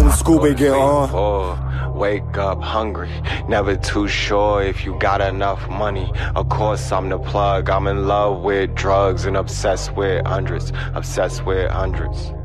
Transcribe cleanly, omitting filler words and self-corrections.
the school we get on. Wake up hungry, never too sure if you got enough money. Of course I'm the plug, I'm in love with drugs and obsessed with hundreds.